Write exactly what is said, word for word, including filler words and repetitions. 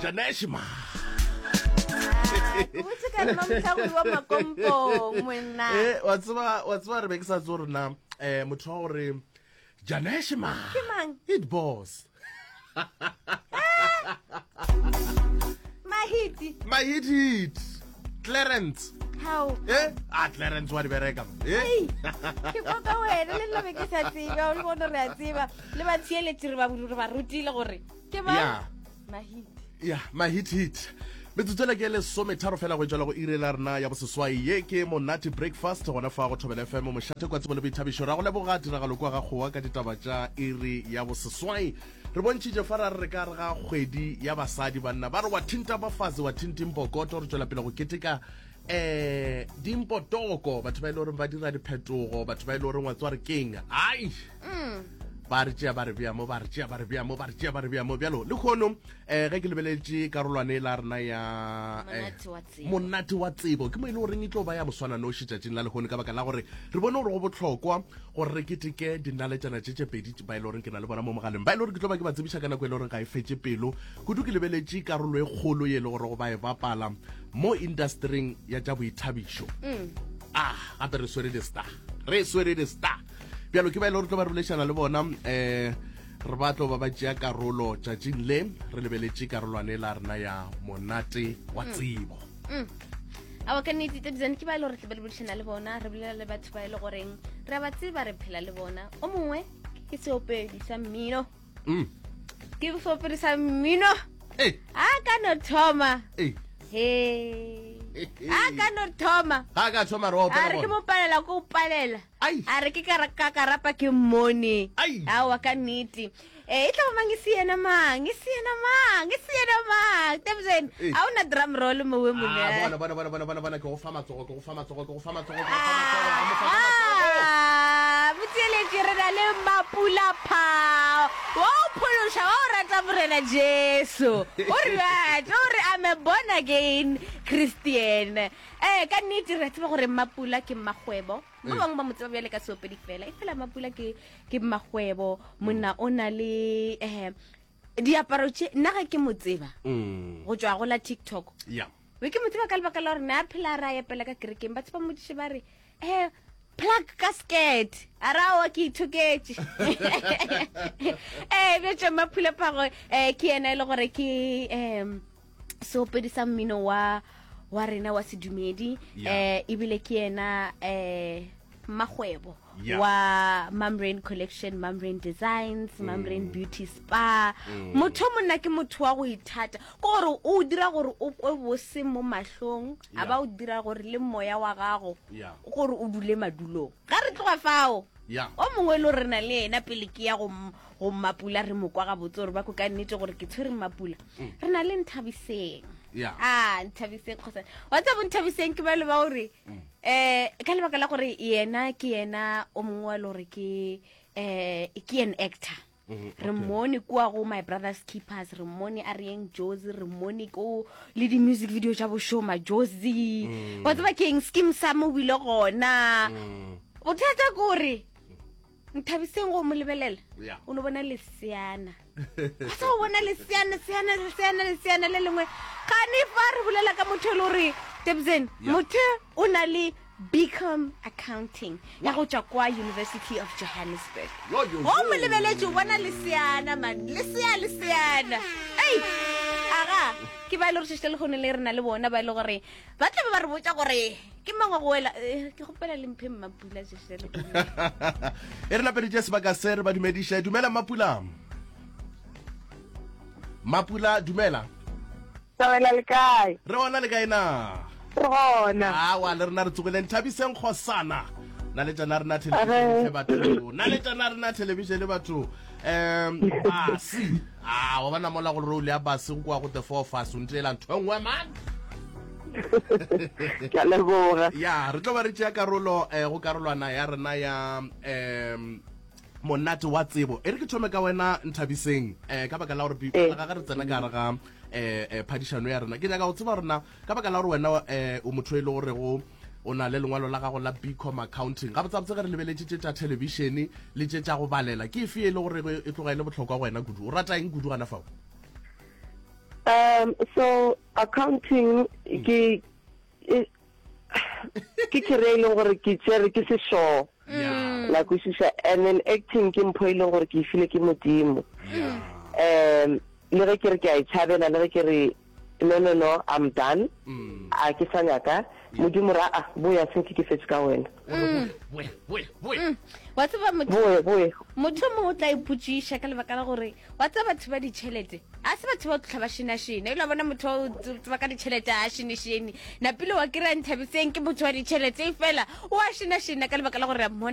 Janeshima. What's ka nna mothago wa makompo monna. Eh wa tsaba wa tsaba re be ke sa tsore na eh motho wa gore Janeshima. Ke mang? It boss. My hit. My hit hit. Clarence. How? Eh? Ah, Clarence wa di bereka. Eh? Ke go ka wena le la be ke sa tseba o le bona re a tseba le ba tsiele tiri ba buru ba rutile gore ke ba. Yeah. My hit. Yeah, my hit hit. Metsotsela ke le some tharo fela go jwala go irela rena ya boseswai ye ke monate breakfast gona fa go thobela F M mo shate kwa tsebo le boithabišo ra go leboga tiragalo kwa ga goa ka ditaba tša iri ya boseswai re bontšitše fara re ka re ga kgwedi ya basadi banna ba re wa thinta bafazi wa thintimpokoto re tšwela pele go keteka eh dimpotoko batho ba ile gore ba dira diphetogo batho ba ile gore wa tswa re keng ai ba re tšea ba re bea mo ba re tšea ba re bea mo ba re tšea ba re bea mo bjalo le kgono eh ge ke lebeletše karolwane la rena ya monate wa tsebo ke mo ile goreng e tlo ba ya moswana no šitšatšing la lekgone ka baka la gore re bone gore go botlhokwa gore re keteke dinaletšana tše tše pedi ba ile goreng ke na le bona mo mogaleng ba ile gore ke tlo ba ke ba tsebiša ka nako e le goreng ga e fetse pelo kudu ke lebeletše karolo e kgolo ye le gore go ba e bapala mo industryng ya tša boithabišo ah gape re swere the star re swere the star bjalo ke ba ile gore tlo ba relationa le bona eh re batlo ba ba tšea karolo tšatšing le re lebeletše karolwane la rena ya monate wa tsebo a wa ka nnete tebzane ke ba ile gore tle ba relationa le bona re bolela le batho ba ile goreng re ba tseba re phela le bona o mongwe ke seopedi sa mmino ke seopedi sa mmino a ka no thoma he a ka no thoma ga ka thoma ro a re ke mo palela ko palela a re ke ka ka karapa ke mone a wa ka nnete eh itla mang isiena mang isiena mang isiena mang tebzen a una drum roll mo we mone bona bona bona bona bona bona ke go fa matsogo ke go fa matsogo ke go fa matsogo ke go fa matsogo ah butele direla le mapula pa wa pholosha wa rata morena Jesu o re o re I'm a born again Christian eh ka nnete re tseba gore mapula ke magwebo mo bang ba motseba bjale ka seopedi fela e fela mapula ke ke magwebo monna o na le eh diaparo tše nna ga ke motseba go tswa go la TikTok yeah we ke motseba ka lebaka la gore na phela ra ya pela ka kerekeng ba tseba motse ba re eh plug casket arawa ke ithoketse eh be tša mapula pa go eh ke ena ile gore ke em seopedi sa mmino wa wa rena wa sedumedi eh ibile ke ena eh magwebo wa Mamrain collection Mamrain designs Mamrain beauty spa motho monna ke motho wa go ithata gore o dira gore o kwe bose mo mahlong aba o dira gore le moya wa gago gore o dule madulong ga re tloga fao o mongwe lo rena le ena pele ke ya go go mapula re mokwa ga botse gore ba go ka nnete gore ke tshwere mapula rena le Nthabiseng yeah ah Nthabiseng khosa wa tsa bo Nthabiseng ke ba le ba gore eh ka lebaka la gore yena ke yena o mongwe lo re ke eh ke an actor re mone kwa go My Brother's Keepers re mone a reng Josie re mone ko le di music video tša bo show ma Josie wa tsa ba ke eng scheme sa mo bile gona o thata gore Nthabiseng go mo lebelela o no bona le siana sa o bona le siana siana le siana le siana le lengwe ga ne fa re bolela ka motho le re Tebzen motho o na le Become Accounting ya go tswa kwa University of Johannesburg go mo lebeletse o bona le siana man le siana le siana ei aga ke ba ile re tshele go ne le rena le bona ba ile gore ba tla ba re botsa gore ke mangwe go wela ke gopela le mphe mapula tshele e re la pedi tse sebaka se re ba dumedisha dumela mapula mapula dumela tsawela le kae re ona le kae na re bona ah wa le rena re tsogile Nthabiseng khosana na le tsana rena television le batho na le tsana rena television le batho em ah si ah wa bana mola go role ya base go kwa go the four fast untlela nthongwe man ka leboga ya re tlo ba re tšea karolo eh go karolwana ya rena ya em monate wa tsebo e re ke thome ka wena Nthabiseng eh ka baka la gore ga ga re tsena ka ga eh phadishano ya rena ke ja ka go tseba rena ka baka la gore wena eh o motho ile gore go o na le lengwalo la gago la Become Accounting ga botsa botsa re lebeletse tša television le tša go balela ke fe ile gore e tloga ile botlhokwa go wena kudu o rata eng kudu gana fao Um, so accounting ke e- ke kerele gore ke tsere ke se sure. Yeah. Like we should and then acting ke mpho ile gore ke file ke modimo. Um, le re ke re ke a ithabela le re ke re no no no I'm done. Mm. A ke sa nyaka modimo ra a boya se ke ke fetse ka wena. Boy, boy, boy. wa tseba motho Boye boye. motho mo o tla iputsisha ka lebaka la gore wa tseba batho ba ditšhelete a se batho ba tlhla ba shina-shina e la bona motho o tseba ka ditšhelete a shine-shine na pele wa kry-a nthabiseng ke motho wa ditšhelete e fela o a shina-shina ka lebaka la gore